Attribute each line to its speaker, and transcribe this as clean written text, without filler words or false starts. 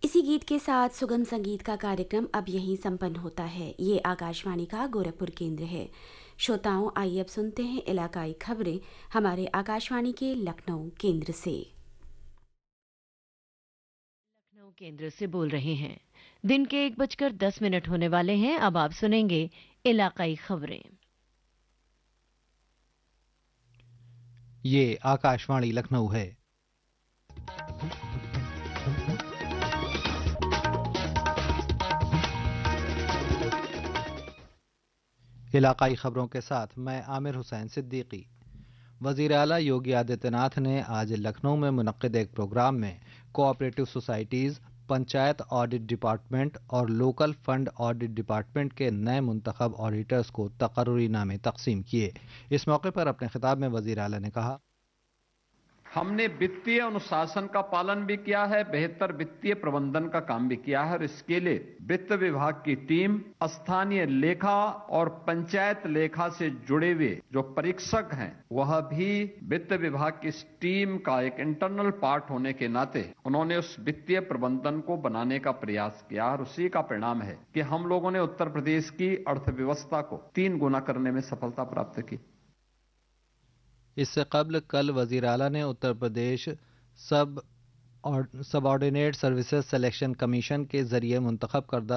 Speaker 1: इसी गीत के साथ सुगम संगीत का कार्यक्रम अब यहीं संपन्न होता है। ये आकाशवाणी का गोरखपुर केंद्र है। श्रोताओं, आइए अब सुनते हैं इलाकाई खबरें हमारे आकाशवाणी के लखनऊ केंद्र से।
Speaker 2: लखनऊ केंद्र से बोल रहे हैं। दिन के 1:10 होने वाले हैं। अब आप सुनेंगे इलाकाई खबरें।
Speaker 3: ये आकाशवाणी लखनऊ है। इलाकाई खबरों के साथ मैं आमिर हुसैन सिद्दीकी। वज़ीर आला योगी आदित्यनाथ ने आज लखनऊ में मुनक्किद एक प्रोग्राम में cooperative societies, panchayat audit department और लोकल फंड ऑडिट डिपार्टमेंट के नए मुंतखब ऑडिटर्स को तकर्रुरी नामे तकसीम किए। इस मौके पर अपने खिताब में वज़ीर आला ने कहा,
Speaker 4: हमने वित्तीय अनुशासन का पालन भी किया है, बेहतर वित्तीय प्रबंधन का काम भी किया है और इसके लिए वित्त विभाग की टीम, स्थानीय लेखा और पंचायत लेखा से जुड़े हुए जो परीक्षक हैं, वह भी वित्त विभाग की इस टीम का एक इंटरनल पार्ट होने के नाते उन्होंने उस वित्तीय प्रबंधन को बनाने का प्रयास किया और उसी का परिणाम है कि हम लोगों ने उत्तर प्रदेश की अर्थव्यवस्था को 3 गुना करने में सफलता प्राप्त की।
Speaker 3: इससे कबल कल वज़ीर आला ने Uttar Pradesh subordinate services selection commission के जरिए मुंतखब करदा